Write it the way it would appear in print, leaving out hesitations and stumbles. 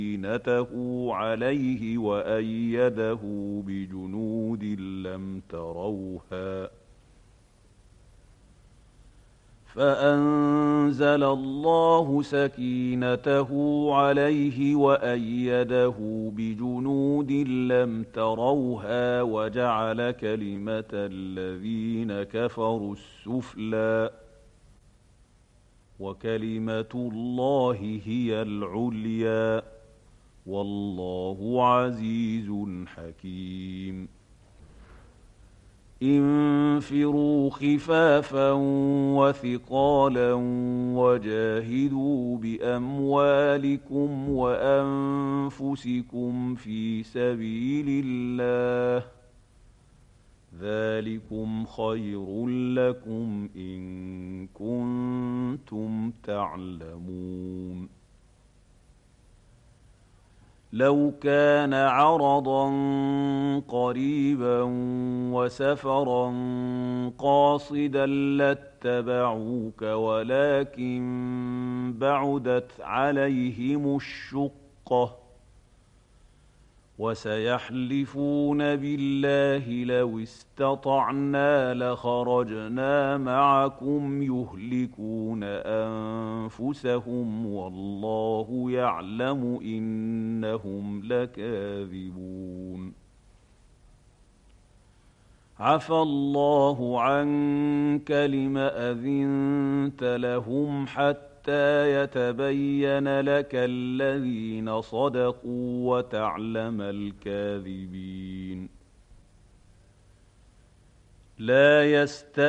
سكينته عليه وأيده بجنود لم تروها فأنزل الله سكينته عليه وأيده بجنود لم تروها وجعل كلمة الذين كفروا السفلى وكلمة الله هي العليا والله عزيز حكيم انفروا خفافا وثقالا وجاهدوا بأموالكم وأنفسكم في سبيل الله ذلكم خير لكم إن كنتم تعلمون لو كان عرضا قريبا وسفرا قاصدا لاتبعوك ولكن بعدت عليهم الشقة وسيحلفون بالله لو استطعنا لخرجنا معكم يهلكون أنفسهم والله يعلم إنهم لكاذبون عفى الله عنك لم أذنت لهم حتى يتبين لك الذين صدقوا وتعلم الكاذبين لا